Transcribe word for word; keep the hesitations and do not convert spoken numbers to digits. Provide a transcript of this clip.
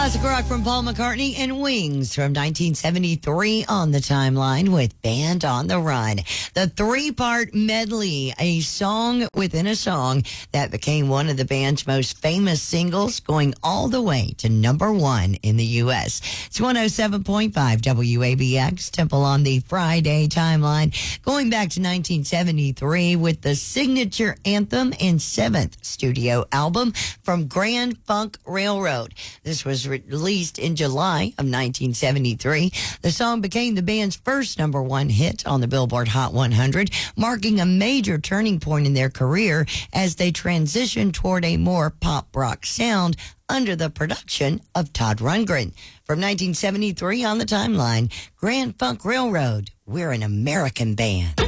Classic rock from Paul McCartney and Wings from nineteen seventy-three on the timeline with Band on the Run. The three-part medley, a song within a song that became one of the band's most famous singles, going all the way to number one in the U S. It's one oh seven point five W A B X, Temple on the Friday timeline, going back to nineteen seventy-three with the signature anthem and seventh studio album from Grand Funk Railroad. This was released in July of nineteen seventy-three. The song became the band's first number one hit on the Billboard Hot one hundred, marking a major turning point in their career as they transitioned toward a more pop rock sound under the production of Todd Rundgren. From nineteen seventy-three on the timeline, Grand Funk Railroad, we're an American band.